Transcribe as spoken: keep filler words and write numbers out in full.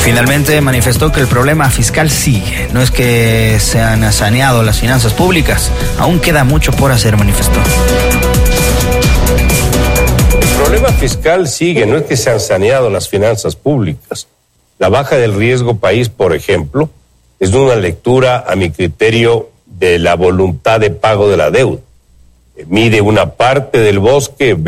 Finalmente manifestó que el problema fiscal sigue. No es que se han saneado las finanzas públicas, aún queda mucho por hacer, manifestó. El problema fiscal sigue, no es que se han saneado las finanzas públicas. La baja del riesgo país, por ejemplo, es una lectura, a mi criterio, de la voluntad de pago de la deuda. Mide una parte del bosque